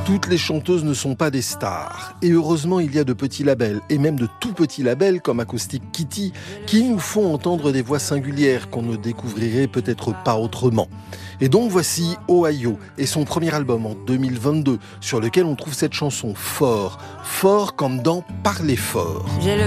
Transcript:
Toutes les chanteuses ne sont pas des stars. Et heureusement, il y a de petits labels, et même de tout petits labels comme Acoustic Kitty, qui nous font entendre des voix singulières qu'on ne découvrirait peut-être pas autrement. Et donc voici Ohio et son premier album en 2022, sur lequel on trouve cette chanson fort comme dans Parler fort.